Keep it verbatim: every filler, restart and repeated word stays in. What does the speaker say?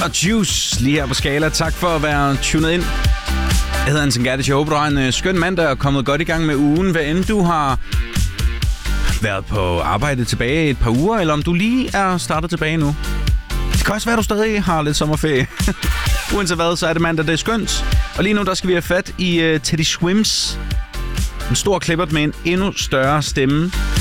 og Juice lige her på Skala. Tak for at være tunet ind. Jeg hedder Hansen Gertich. Jeg håber, du har en skøn mandag og kommet godt i gang med ugen. Hvad end du har været på arbejde tilbage et par uger, eller om du lige er startet tilbage nu. Det kan også være, at du stadig har lidt sommerferie. Uanset hvad, så er det mandag, det er skønt. Og lige nu, der skal vi have fat i uh, Teddy Swims. En stor klippert med en endnu større stemme.